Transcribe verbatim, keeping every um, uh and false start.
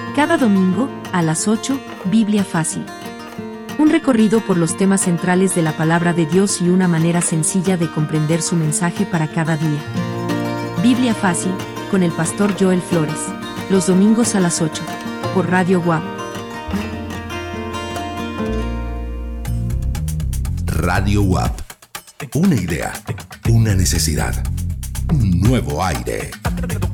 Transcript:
Cada domingo, a las ocho, Biblia Fácil. Un recorrido por los temas centrales de la palabra de Dios y una manera sencilla de comprender su mensaje para cada día. Biblia Fácil, con el pastor Joel Flores. Los domingos a las ocho, por Radio W A P. Radio W A P. Una idea, una necesidad, un nuevo aire.